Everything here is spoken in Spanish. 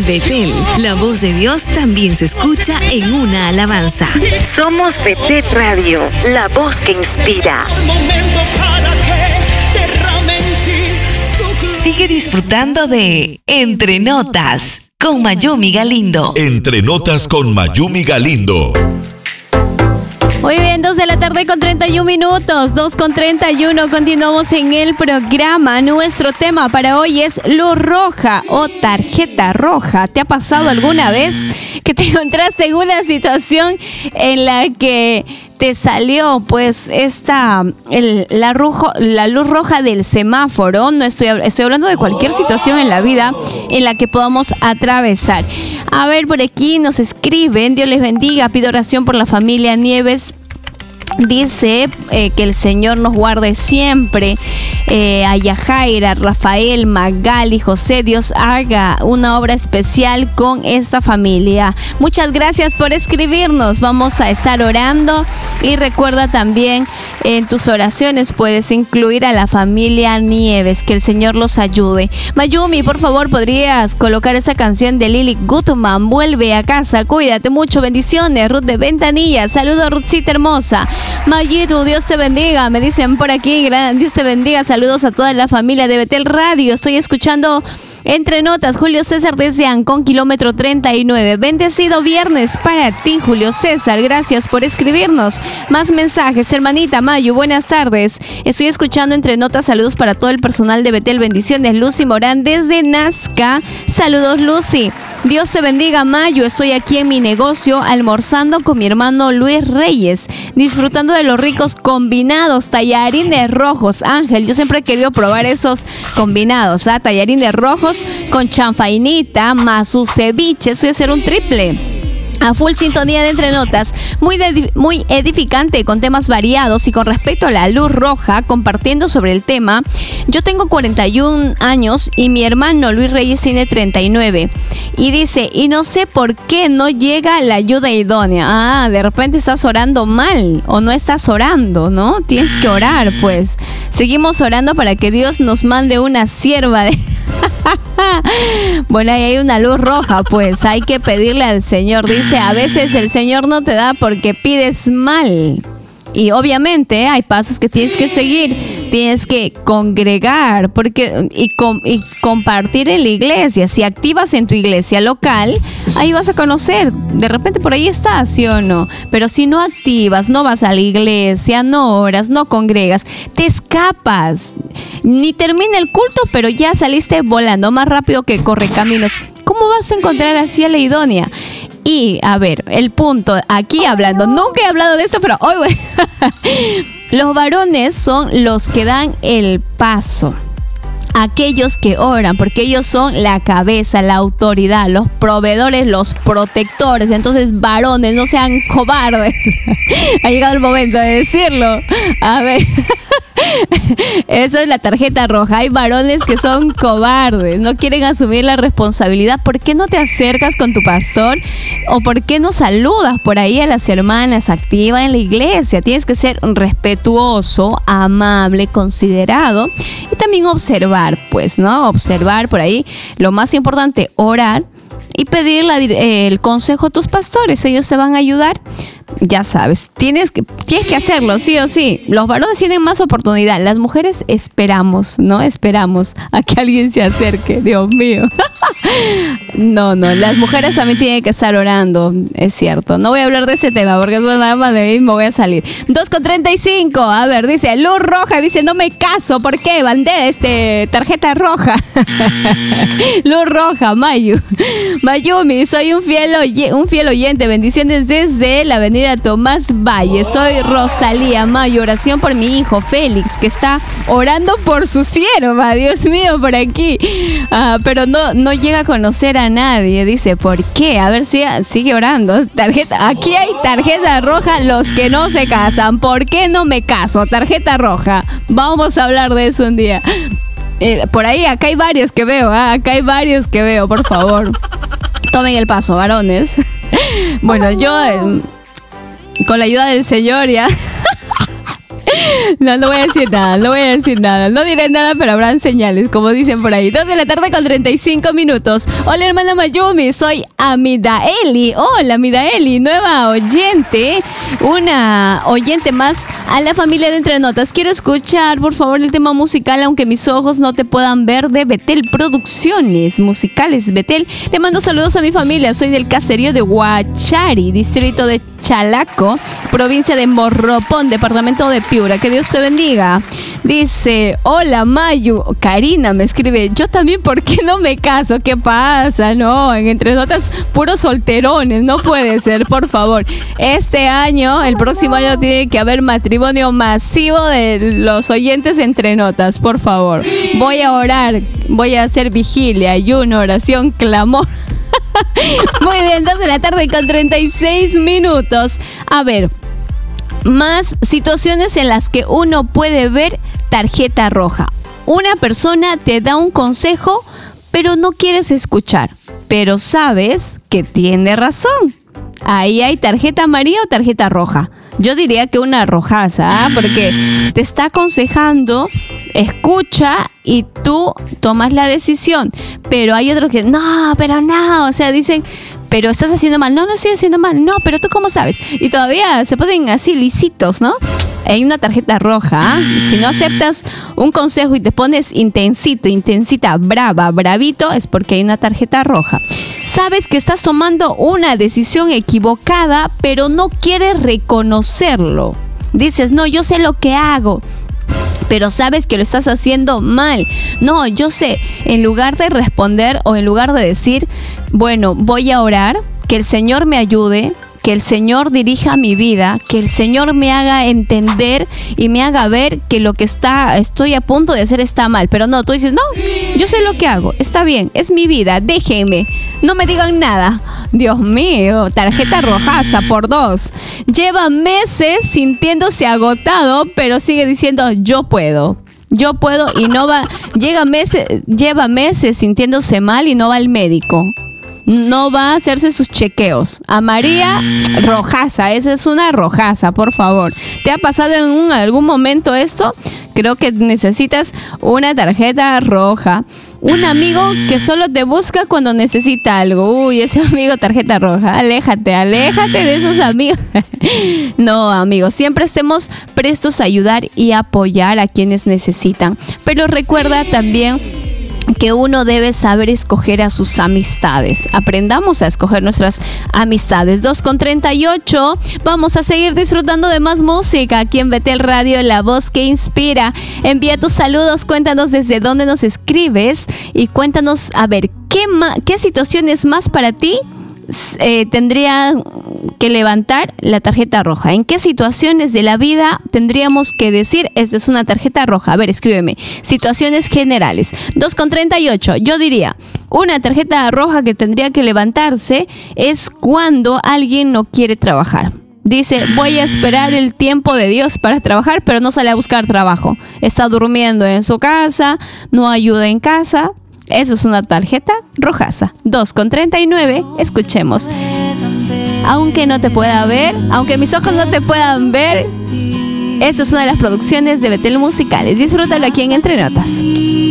En Betel, la voz de Dios también se escucha en una alabanza. Somos Betel Radio, la voz que inspira. Sigue disfrutando de Entre Notas con Mayumi Galindo. Entre Notas con Mayumi Galindo. Muy bien, 2 de la tarde con 31 minutos, 2:31. Continuamos en el programa. Nuestro tema para hoy es luz roja o tarjeta roja. ¿Te ha pasado alguna vez que te encontraste en una situación en la que te salió pues la luz roja del semáforo? No estoy hablando de cualquier situación en la vida en la que podamos atravesar. A ver, por aquí nos escriben: Dios les bendiga, pido oración por la familia Nieves. Dice que el Señor nos guarde siempre. A Yajaira, Rafael, Magali, José, Dios haga una obra especial con esta familia. Muchas gracias por escribirnos. Vamos a estar orando y recuerda también en tus oraciones puedes incluir a la familia Nieves. Que el Señor los ayude. Mayumi, por favor, ¿podrías colocar esa canción de Lily Gutman? Vuelve a casa, cuídate mucho, bendiciones. Ruth de Ventanilla, saludos Ruthcita hermosa. Mayito, Dios te bendiga, me dicen por aquí, Dios te bendiga, saludos a toda la familia de Betel Radio, estoy escuchando Entre Notas. Julio César desde Ancón, kilómetro 39. Bendecido viernes para ti, Julio César, gracias por escribirnos. Más mensajes, hermanita Mayu, buenas tardes, estoy escuchando Entre Notas, saludos para todo el personal de Betel, bendiciones. Lucy Morán desde Nazca, saludos Lucy. Dios te bendiga, Mayu, estoy aquí en mi negocio almorzando con mi hermano Luis Reyes, disfrutando de los ricos combinados, tallarines rojos. Ángel, yo siempre he querido probar esos combinados, tallarines rojos con chanfainita más su ceviche. Voy a hacer un triple. A full sintonía de Entre Notas, muy edificante, con temas variados. Y con respecto a la luz roja, compartiendo sobre el tema, yo tengo 41 años y mi hermano Luis Reyes tiene 39. Y dice, y no sé por qué no llega la ayuda idónea. De repente estás orando mal o no estás orando, ¿no? Tienes que orar, pues. Seguimos orando para que Dios nos mande una sierva de... Bueno, ahí hay una luz roja, pues hay que pedirle al Señor. Dice, a veces el Señor no te da porque pides mal. Y obviamente hay pasos que tienes que seguir. Tienes que congregar y compartir en la iglesia. Si activas en tu iglesia local, ahí vas a conocer. De repente por ahí estás, ¿sí o no? Pero si no activas, no vas a la iglesia, no oras, no congregas, te escapas. Ni termina el culto, pero ya saliste volando más rápido que correcaminos. ¿Cómo vas a encontrar así a la idónea? Y, a ver, el punto, aquí hablando, nunca he hablado de esto, pero hoy voy. Los varones son los que dan el paso. Aquellos que oran, porque ellos son la cabeza, la autoridad, los proveedores, los protectores. Entonces, varones, no sean cobardes. Ha llegado el momento de decirlo. A ver, eso es la tarjeta roja. Hay varones que son cobardes, no quieren asumir la responsabilidad. ¿Por qué no te acercas con tu pastor? ¿O por qué no saludas por ahí a las hermanas activas en la iglesia? Tienes que ser respetuoso, amable, considerado y también observar, pues, ¿no? Observar por ahí. Lo más importante, orar y pedir el consejo a tus pastores. Ellos te van a ayudar. Ya sabes, tienes que hacerlo, sí o sí. Los varones tienen más oportunidad. Las mujeres esperamos, ¿no? Esperamos a que alguien se acerque. Dios mío. No, las mujeres también tienen que estar orando, es cierto. No voy a hablar de ese tema porque eso nada más de ahí me voy a salir. 2:35. A ver, dice, luz roja, dice, no me caso. ¿Por qué? Bandera, tarjeta roja. Luz roja, Mayumi, soy un fiel oyente. Bendiciones desde la avenida Tomás Valle. Soy Rosalía Mayo. Oración por mi hijo Félix, que está orando por su sierva. Dios mío, por aquí. Pero no llega a conocer a nadie. Dice, ¿por qué? A ver si sigue orando. Aquí hay tarjeta roja, los que no se casan. ¿Por qué no me caso? Tarjeta roja. Vamos a hablar de eso un día. Por ahí, acá hay varios que veo. Por favor, tomen el paso, varones. Bueno, yo con la ayuda del Señor ya No voy a decir nada. No diré nada, pero habrán señales, como dicen por ahí. 2 de la tarde con 35 minutos. Hola, hermana Mayumi, soy Amidaeli. Hola, Amidaeli, nueva oyente. Una oyente más a la familia de Entre Notas. Quiero escuchar, por favor, el tema musical, aunque mis ojos no te puedan ver, de Betel Producciones Musicales. Betel, le mando saludos a mi familia. Soy del caserío de Huachari, distrito de Chalaco, provincia de Morropón, departamento de Piura. Que Dios te bendiga. Dice, hola Mayu. Karina me escribe, yo también, ¿por qué no me caso? ¿Qué pasa? No, en Entre Notas, puros solterones. No puede ser, por favor. Este año, el próximo año, tiene que haber matrimonio masivo de los oyentes de Entre Notas, por favor. Voy a orar, voy a hacer vigilia, ayuno, oración, clamor. Muy bien, 2 de la tarde con 36 minutos. A ver, más situaciones en las que uno puede ver tarjeta roja. Una persona te da un consejo, pero no quieres escuchar, pero sabes que tiene razón. Ahí hay tarjeta amarilla o tarjeta roja. Yo diría que una rojaza, porque te está aconsejando, escucha y tú tomas la decisión. Pero hay otros que, no, o sea, dicen, pero estás haciendo mal. No estoy haciendo mal. No, pero tú cómo sabes. Y todavía se ponen así lisitos, ¿no? Hay una tarjeta roja. Si no aceptas un consejo y te pones intensita, bravito, es porque hay una tarjeta roja. Sabes que estás tomando una decisión equivocada, pero no quieres reconocerlo. Dices, no, yo sé lo que hago, pero sabes que lo estás haciendo mal. No, yo sé, en lugar de responder o en lugar de decir, bueno, voy a orar, que el Señor me ayude, que el Señor dirija mi vida, que el Señor me haga entender y me haga ver que lo que estoy a punto de hacer está mal. Pero no, tú dices, no, yo sé lo que hago, está bien, es mi vida, déjenme, no me digan nada. Dios mío, tarjeta rojaza por 2. Lleva meses sintiéndose agotado, pero sigue diciendo, yo puedo y no va. Lleva meses sintiéndose mal y no va al médico. No va a hacerse sus chequeos. A María, rojaza. Esa es una rojaza, por favor. ¿Te ha pasado en algún momento esto? Creo que necesitas una tarjeta roja. Un amigo que solo te busca cuando necesita algo. Uy, ese amigo tarjeta roja. Aléjate de esos amigos. No, amigos, siempre estemos prestos a ayudar y apoyar a quienes necesitan. Pero recuerda también que uno debe saber escoger a sus amistades. Aprendamos a escoger nuestras amistades. 2:38. Vamos a seguir disfrutando de más música aquí en Betel Radio, la voz que inspira. Envía tus saludos, cuéntanos desde dónde nos escribes y cuéntanos, a ver, ¿qué situaciones más para ti tendría que levantar la tarjeta roja? ¿En qué situaciones de la vida tendríamos que decir, esta es una tarjeta roja? A ver, escríbeme. Situaciones generales. 2:38. Yo diría, una tarjeta roja que tendría que levantarse es cuando alguien no quiere trabajar. Dice, voy a esperar el tiempo de Dios para trabajar, pero no sale a buscar trabajo. Está durmiendo en su casa, no ayuda en casa. Eso es una tarjeta rojaza. 2:39. Escuchemos. Aunque no te pueda ver, aunque mis ojos no te puedan ver. Eso es una de las producciones de Betel Musicales. Disfrútalo aquí en Entre Notas.